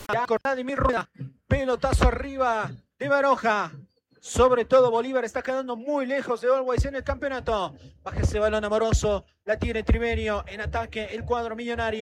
Vladimir Rueda. Pelotazo arriba de Baroja. Sobre todo Bolívar está quedando muy lejos de Always en el campeonato. Baja ese balón amoroso. La tiene Triverio en ataque. El cuadro millonario.